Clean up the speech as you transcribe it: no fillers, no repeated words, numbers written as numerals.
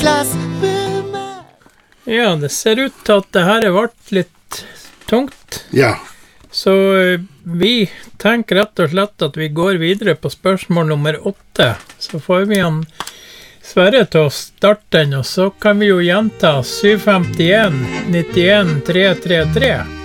glass med meg. Ja, det ser ut til at det her har vært litt tungt. Ja. Så vi tenker rett og slett at vi går videre på spørsmål nummer 8. Så får vi han Sverre til å starte den, og så kan vi jo gjenta 751 91 333.